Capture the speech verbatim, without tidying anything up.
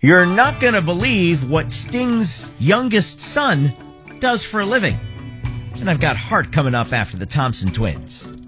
You're not going to believe what Sting's youngest son does for a living. And I've got Heart coming up after the Thompson Twins.